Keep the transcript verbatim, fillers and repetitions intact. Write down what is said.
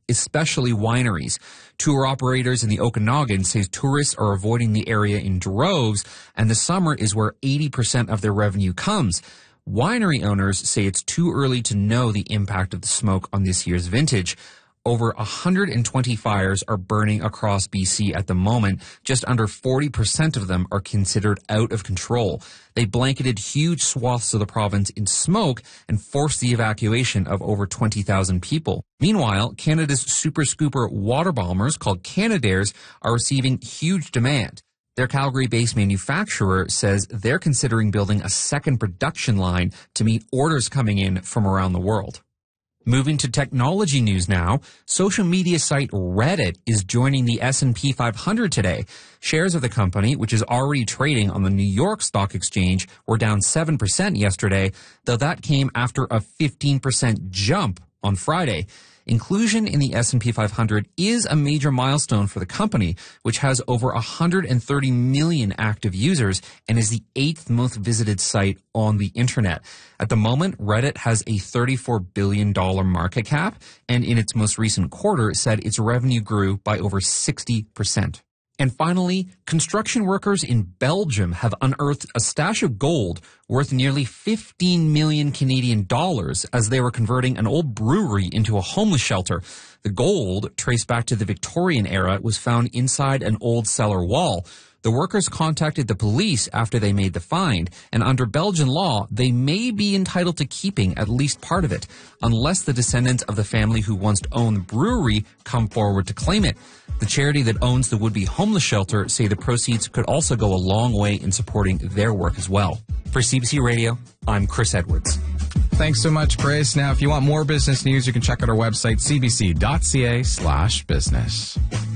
especially wineries. Tour operators in the Okanagan say tourists are avoiding the area in droves, and the summer is where eighty percent of their revenue comes. Winery owners say it's too early to know the impact of the smoke on this year's vintage. Over one hundred twenty fires are burning across B C at the moment. Just under forty percent of them are considered out of control. They blanketed huge swaths of the province in smoke and forced the evacuation of over twenty thousand people. Meanwhile, Canada's super scooper water bombers, called Canadairs, are receiving huge demand. Their Calgary-based manufacturer says they're considering building a second production line to meet orders coming in from around the world. Moving to technology news now, social media site Reddit is joining the S and P five hundred today. Shares of the company, which is already trading on the New York Stock Exchange, were down seven percent yesterday, though that came after a fifteen percent jump on Friday. Inclusion in the S and P five hundred is a major milestone for the company, which has over one hundred thirty million active users and is the eighth most visited site on the internet. At the moment, Reddit has a thirty-four billion dollars market cap, and in its most recent quarter said its revenue grew by over sixty percent. And finally, construction workers in Belgium have unearthed a stash of gold worth nearly fifteen million Canadian dollars as they were converting an old brewery into a homeless shelter. The gold, traced back to the Victorian era, was found inside an old cellar wall. The workers contacted the police after they made the find, and under Belgian law, they may be entitled to keeping at least part of it, unless the descendants of the family who once owned the brewery come forward to claim it. The charity that owns the would-be homeless shelter say the proceeds could also go a long way in supporting their work as well. For C B C Radio, I'm Chris Edwards. Thanks so much, Chris. Now, if you want more business news, you can check out our website, c b c dot c a slash business.